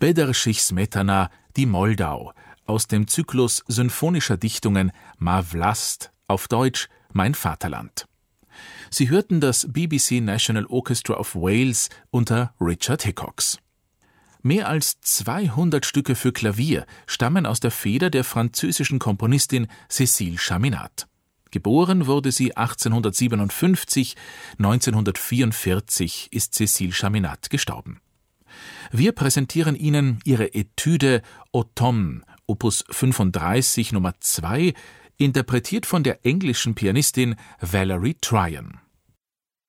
Bedřich Smetana, die Moldau, aus dem Zyklus symphonischer Dichtungen Ma Vlast, auf Deutsch Mein Vaterland. Sie hörten das BBC National Orchestra of Wales unter Richard Hickox. Mehr als 200 Stücke für Klavier stammen aus der Feder der französischen Komponistin Cécile Chaminade. Geboren wurde sie 1857, 1944 ist Cécile Chaminade gestorben. Wir präsentieren Ihnen ihre Etüde Automne, Opus 35 Nummer 2, interpretiert von der englischen Pianistin Valerie Tryon.